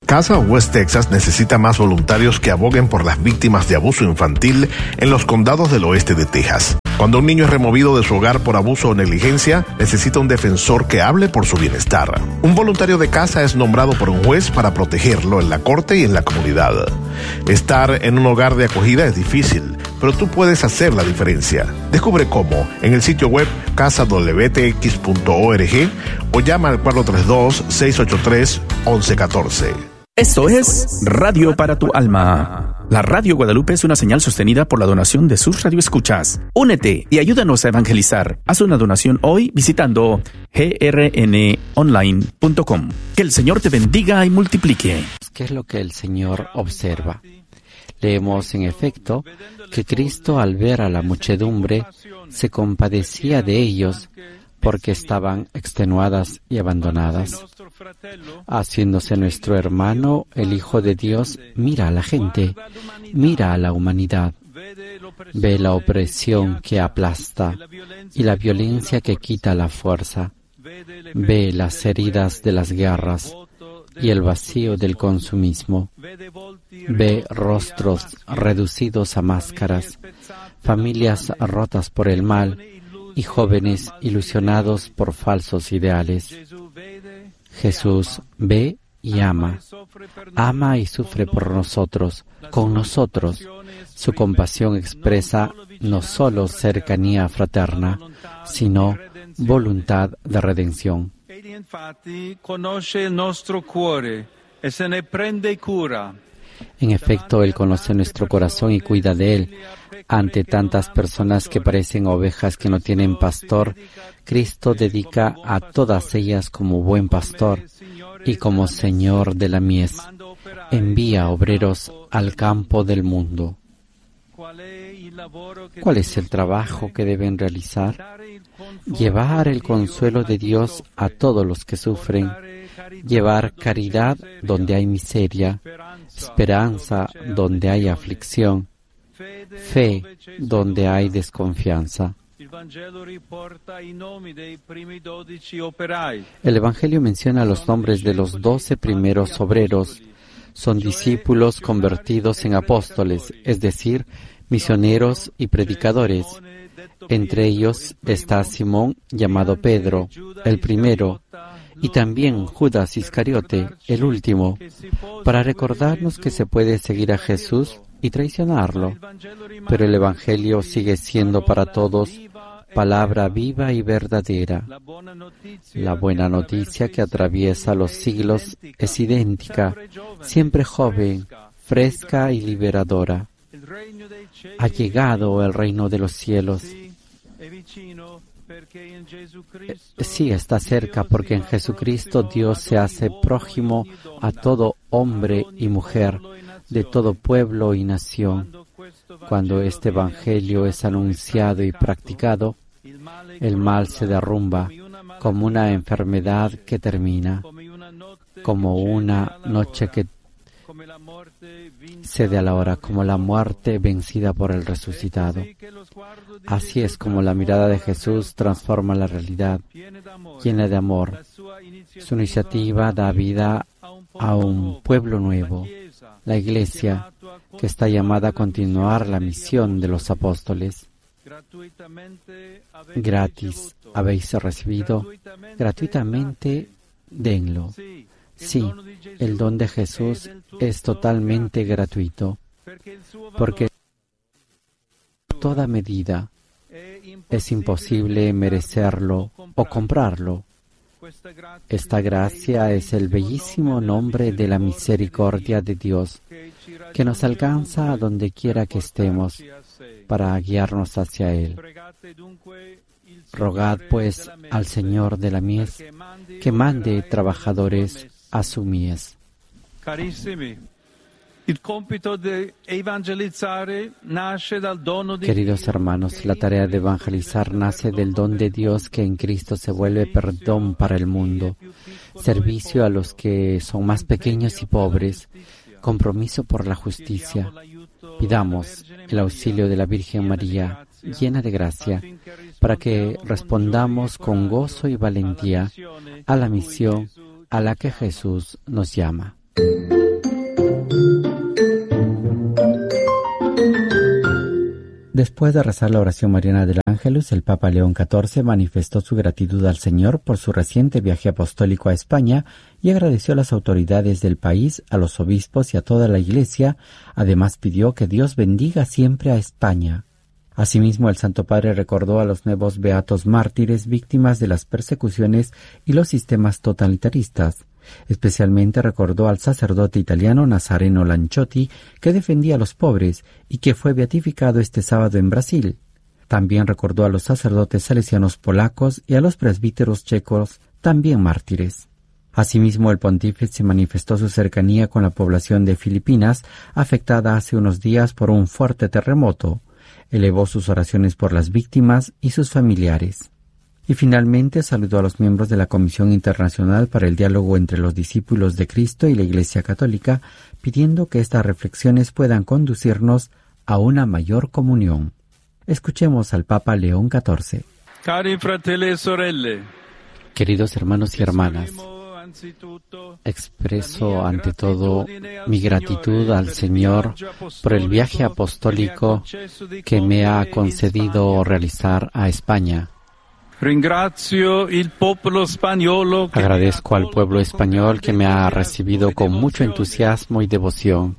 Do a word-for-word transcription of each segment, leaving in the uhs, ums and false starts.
Casa West Texas necesita más voluntarios que aboguen por las víctimas de abuso infantil en los condados del oeste de Texas. Cuando un niño es removido de su hogar por abuso o negligencia, necesita un defensor que hable por su bienestar. Un voluntario de casa es nombrado por un juez para protegerlo en la corte y en la comunidad. Estar en un hogar de acogida es difícil, pero tú puedes hacer la diferencia. Descubre cómo en el sitio web casa w t x punto org o llama al cuatro tres dos, seis ocho tres, once catorce. Esto es Radio para tu Alma. La Radio Guadalupe es una señal sostenida por la donación de sus radioescuchas. Únete y ayúdanos a evangelizar. Haz una donación hoy visitando g r n online punto com. Que el Señor te bendiga y multiplique. ¿Qué es lo que el Señor observa? Leemos, en efecto, que Cristo, al ver a la muchedumbre, se compadecía de ellos porque estaban extenuadas y abandonadas. Haciéndose nuestro hermano, el Hijo de Dios mira a la gente, mira a la humanidad, ve la opresión que aplasta y la violencia que quita la fuerza, ve las heridas de las guerras y el vacío del consumismo, ve rostros reducidos a máscaras, familias rotas por el mal y jóvenes ilusionados por falsos ideales. Jesús ve y ama, ama y sufre por nosotros, con nosotros. Su compasión expresa no solo cercanía fraterna, sino voluntad de redención. En efecto, Él conoce nuestro corazón y cuida de él. Ante tantas personas que parecen ovejas que no tienen pastor, Cristo dedica a todas ellas como buen pastor y como Señor de la mies. Envía obreros al campo del mundo. ¿Cuál es el trabajo que deben realizar? Llevar el consuelo de Dios a todos los que sufren, llevar caridad donde hay miseria, esperanza donde hay aflicción, fe donde hay desconfianza. El Evangelio menciona los nombres de los doce primeros obreros. Son discípulos convertidos en apóstoles, es decir, misioneros y predicadores. Entre ellos está Simón, llamado Pedro, el primero, y también Judas Iscariote, el último, para recordarnos que se puede seguir a Jesús y traicionarlo. Pero el Evangelio sigue siendo para todos palabra viva y verdadera. La buena noticia que atraviesa los siglos es idéntica, siempre joven, fresca y liberadora. Ha llegado el reino de los cielos. Sí, está cerca, porque en Jesucristo Dios se hace prójimo a todo hombre y mujer, de todo pueblo y nación. Cuando este Evangelio es anunciado y practicado, el mal se derrumba como una enfermedad que termina, como una noche que cede a la hora, como la muerte vencida por el resucitado. Así es como la mirada de Jesús transforma la realidad, llena de amor. Su iniciativa da vida a un pueblo nuevo, la Iglesia, que está llamada a continuar la misión de los apóstoles. Gratis habéis recibido, gratuitamente denlo. Sí, el don de Jesús es totalmente gratuito, porque toda medida es imposible merecerlo o comprarlo. Esta gracia es el bellísimo nombre de la misericordia de Dios, que nos alcanza a donde quiera que estemos, para guiarnos hacia Él. Rogad, pues, al Señor de la mies que mande trabajadores a su mies. Queridos hermanos, la tarea de evangelizar nace del don de Dios que en Cristo se vuelve perdón para el mundo, servicio a los que son más pequeños y pobres, compromiso por la justicia. Pidamos el auxilio de la Virgen María, llena de gracia, para que respondamos con gozo y valentía a la misión a la que Jesús nos llama. Después de rezar la oración mariana del Ángelus, el Papa León catorce manifestó su gratitud al Señor por su reciente viaje apostólico a España y agradeció a las autoridades del país, a los obispos y a toda la Iglesia. Además pidió que Dios bendiga siempre a España. Asimismo, el Santo Padre recordó a los nuevos beatos mártires víctimas de las persecuciones y los sistemas totalitaristas. Especialmente recordó al sacerdote italiano Nazareno Lanciotti, que defendía a los pobres y que fue beatificado este sábado en Brasil. También recordó a los sacerdotes salesianos polacos y a los presbíteros checos, también mártires. Asimismo, el pontífice manifestó su cercanía con la población de Filipinas, afectada hace unos días por un fuerte terremoto. Elevó sus oraciones por las víctimas y sus familiares. Y finalmente saludó a los miembros de la Comisión Internacional para el Diálogo entre los Discípulos de Cristo y la Iglesia Católica, pidiendo que estas reflexiones puedan conducirnos a una mayor comunión. Escuchemos al Papa León catorce. Cari fratelli e sorelle, queridos hermanos y hermanas, expreso ante todo mi gratitud al Señor por el viaje apostólico que me ha concedido realizar a España. Agradezco al pueblo español que me ha recibido con mucho entusiasmo y devoción.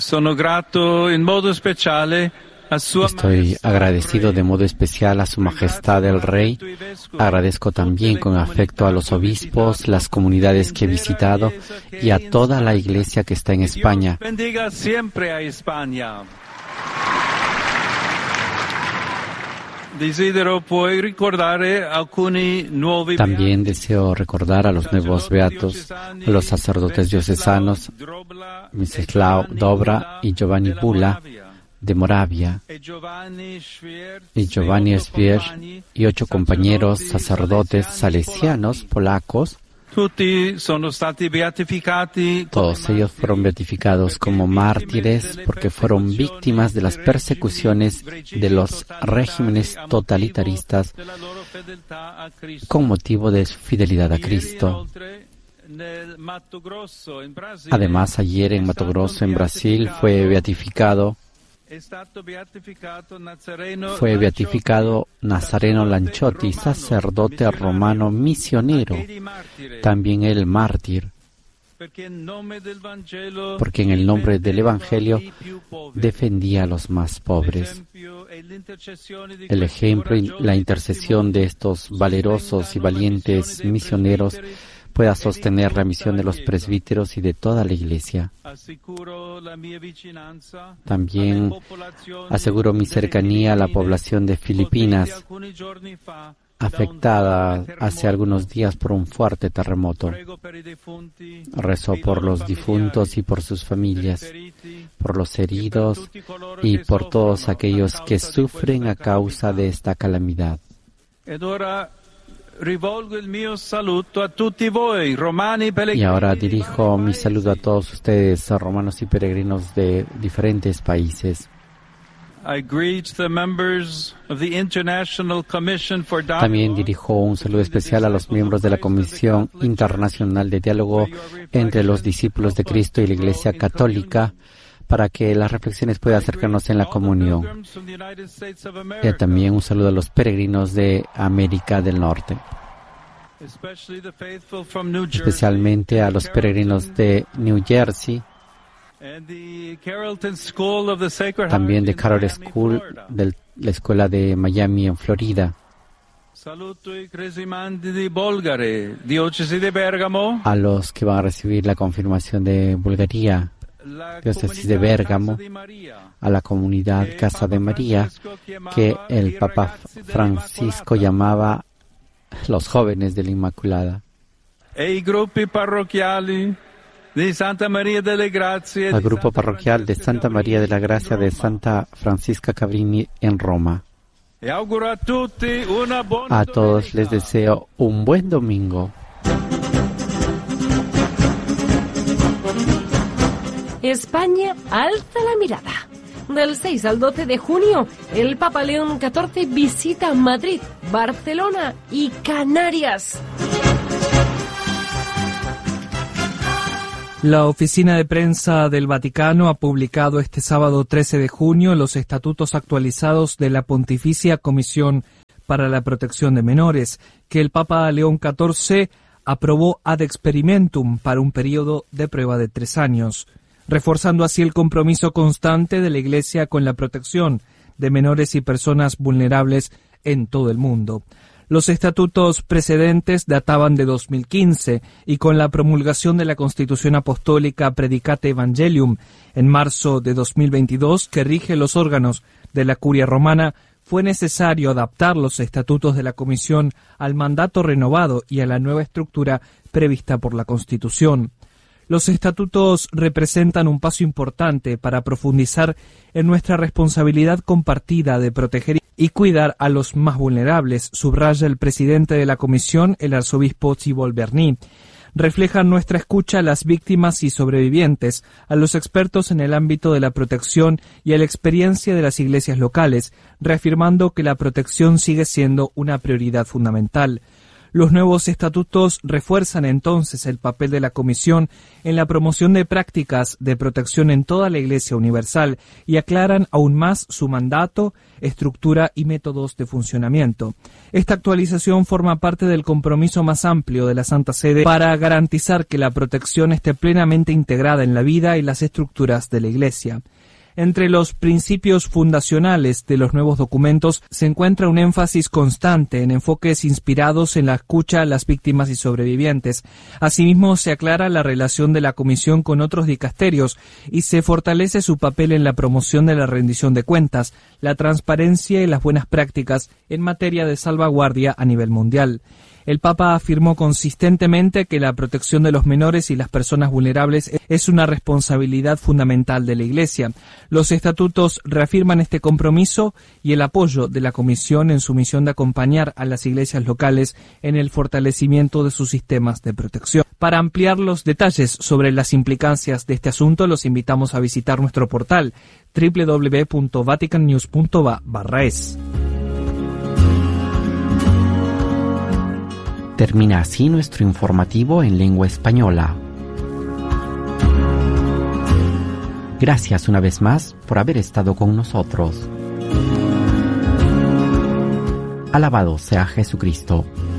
Estoy agradecido de modo especial a Su Majestad el Rey. Agradezco también con afecto a los obispos, las comunidades que he visitado y a toda la Iglesia que está en España. También deseo recordar a los nuevos beatos, a los sacerdotes diocesanos, Mieczysław Dobra y Giovanni Bula de Moravia, y Giovanni Svier y ocho compañeros sacerdotes salesianos polacos. Todos ellos fueron beatificados como mártires porque fueron víctimas de las persecuciones de los regímenes totalitaristas con motivo de su fidelidad a Cristo. Además, ayer en Mato Grosso, en Brasil, fue beatificado Fue beatificado Nazareno Lanciotti, sacerdote romano misionero, también él mártir, porque en el nombre del Evangelio defendía a los más pobres. El ejemplo y la intercesión de estos valerosos y valientes misioneros pueda sostener la misión de los presbíteros y de toda la Iglesia. También aseguro mi cercanía a la población de Filipinas, afectada hace algunos días por un fuerte terremoto. Rezo por los difuntos y por sus familias, por los heridos y por todos aquellos que sufren a causa de esta calamidad. Y ahora dirijo mi saludo a todos ustedes, a romanos y peregrinos de diferentes países. También dirijo un saludo especial a los miembros de la Comisión Internacional de Diálogo entre los Discípulos de Cristo y la Iglesia Católica, para que las reflexiones puedan acercarnos en la comunión. Y también un saludo a los peregrinos de América del Norte, especialmente a los peregrinos de New Jersey, también de Carroll School, de la Escuela de Miami en Florida. A los que van a recibir la confirmación de Bulgaria, diócesis de Bérgamo, a la comunidad Casa de María, que el Papa Francisco llamaba los jóvenes de la Inmaculada, al grupo parroquial de Santa María de la Gracia de Santa Francisca Cabrini en Roma. A todos les deseo un buen domingo. España alza la mirada. Del seis al doce de junio, el Papa León catorce visita Madrid, Barcelona y Canarias. La Oficina de Prensa del Vaticano ha publicado este sábado trece de junio los estatutos actualizados de la Pontificia Comisión para la Protección de Menores, que el Papa León catorce aprobó ad experimentum para un periodo de prueba de tres años, reforzando así el compromiso constante de la Iglesia con la protección de menores y personas vulnerables en todo el mundo. Los estatutos precedentes databan de dos mil quince y con la promulgación de la Constitución Apostólica Predicate Evangelium en marzo de dos mil veintidós, que rige los órganos de la Curia Romana, fue necesario adaptar los estatutos de la Comisión al mandato renovado y a la nueva estructura prevista por la Constitución. Los estatutos representan un paso importante para profundizar en nuestra responsabilidad compartida de proteger y cuidar a los más vulnerables, subraya el presidente de la comisión, el arzobispo Thibault Berny. Reflejan nuestra escucha a las víctimas y sobrevivientes, a los expertos en el ámbito de la protección y a la experiencia de las iglesias locales, reafirmando que la protección sigue siendo una prioridad fundamental. Los nuevos estatutos refuerzan entonces el papel de la Comisión en la promoción de prácticas de protección en toda la Iglesia universal y aclaran aún más su mandato, estructura y métodos de funcionamiento. Esta actualización forma parte del compromiso más amplio de la Santa Sede para garantizar que la protección esté plenamente integrada en la vida y las estructuras de la Iglesia. Entre los principios fundacionales de los nuevos documentos se encuentra un énfasis constante en enfoques inspirados en la escucha a las víctimas y sobrevivientes. Asimismo, se aclara la relación de la Comisión con otros dicasterios y se fortalece su papel en la promoción de la rendición de cuentas, la transparencia y las buenas prácticas en materia de salvaguardia a nivel mundial. El Papa afirmó consistentemente que la protección de los menores y las personas vulnerables es una responsabilidad fundamental de la Iglesia. Los estatutos reafirman este compromiso y el apoyo de la Comisión en su misión de acompañar a las iglesias locales en el fortalecimiento de sus sistemas de protección. Para ampliar los detalles sobre las implicancias de este asunto, los invitamos a visitar nuestro portal doble u doble u doble u punto vatican news punto va barra es. Termina así nuestro informativo en lengua española. Gracias una vez más por haber estado con nosotros. Alabado sea Jesucristo.